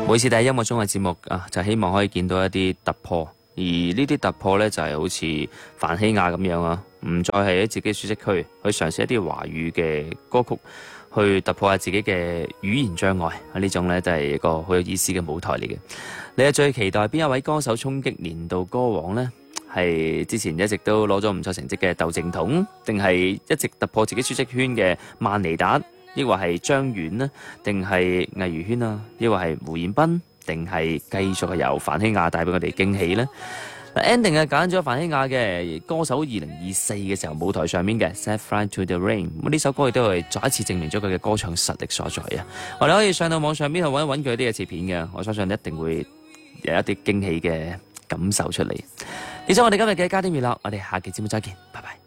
每次第一音樂綜藝節目就希望可以見到一啲突破，而呢啲突破呢，就係好似范希亞咁樣啊，唔再係喺自己舒適區去嘗試一啲華語嘅歌曲，去突破下自己嘅語言障礙。呢種呢，都係一個好有意思嘅舞台嚟嘅。你係最期待邊一位歌手衝擊年度歌王呢？係之前一直都攞咗唔錯成績嘅竇靖童，定係一直突破自己舒適圈嘅萬妮達？抑或係張遠呢？定係魏如萱啊？抑或係胡彥斌？定係繼續係由范希亞帶俾我哋驚喜呢？ending 係揀咗范希亞嘅歌手2024嘅時候舞台上面嘅 Set Fire to the Rain， 呢首歌亦都係再一次證明咗佢嘅歌唱實力所在啊！我哋可以上到網上邊去揾一揾佢啲嘅詞片嘅，我相信一定會有一啲驚喜嘅感受出嚟。以上我哋今日嘅加點娛樂，我哋下期節目再見，拜拜。